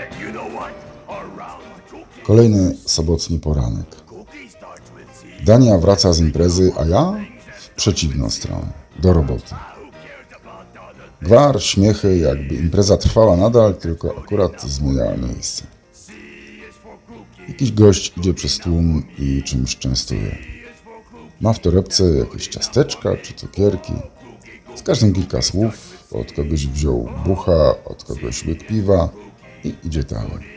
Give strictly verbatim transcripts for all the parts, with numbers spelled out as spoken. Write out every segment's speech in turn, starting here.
Kolejny sobotni poranek. Dania wraca z imprezy, a ja w przeciwną stronę, do roboty. Gwar, śmiechy, jakby impreza trwała nadal, tylko akurat zmieniała miejsce. Jakiś gość idzie przez tłum i czymś częstuje. Ma w torebce jakieś ciasteczka czy cukierki. Z każdym kilka słów, od kogoś wziął bucha, od kogoś łyk piwa i idzie dalej.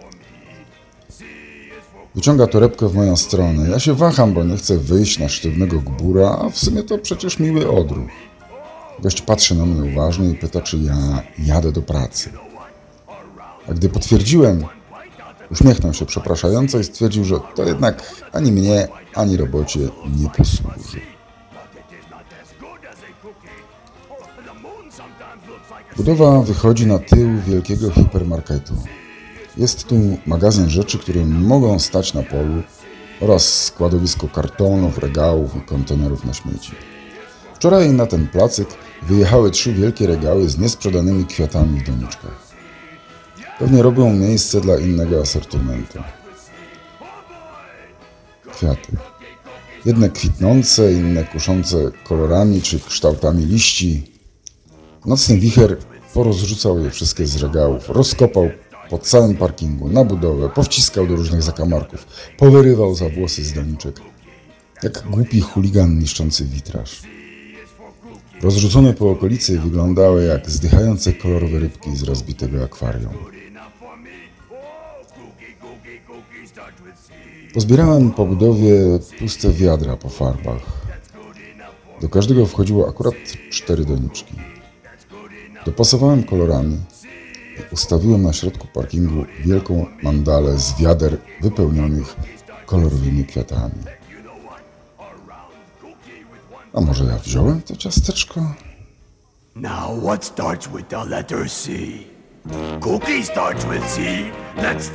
Wyciąga torebkę w moją stronę. Ja się waham, bo nie chcę wyjść na sztywnego gbura, a w sumie to przecież miły odruch. Gość patrzy na mnie uważnie i pyta, czy ja jadę do pracy. A gdy potwierdziłem, uśmiechnął się przepraszająco i stwierdził, że to jednak ani mnie, ani robocie nie posłuży. Budowa wychodzi na tył wielkiego hipermarketu. Jest tu magazyn rzeczy, które mogą stać na polu oraz składowisko kartonów, regałów i kontenerów na śmieci. Wczoraj na ten placyk wyjechały trzy wielkie regały z niesprzedanymi kwiatami w doniczkach. Pewnie robią miejsce dla innego asortymentu. Kwiaty. Jedne kwitnące, inne kuszące kolorami czy kształtami liści. Nocny wicher porozrzucał je wszystkie z regałów, rozkopał po całym parkingu, na budowę, powciskał do różnych zakamarków, powyrywał za włosy z doniczek, jak głupi chuligan niszczący witraż. Rozrzucone po okolicy wyglądały jak zdychające kolorowe rybki z rozbitego akwarium. Pozbierałem po budowie puste wiadra po farbach. Do każdego wchodziło akurat cztery doniczki. Dopasowałem kolorami i ustawiłem na środku parkingu wielką mandalę z wiader wypełnionych kolorowymi kwiatami. A może ja wziąłem to ciasteczko? Now what starts with the letter C? Cookie starts with C. Let's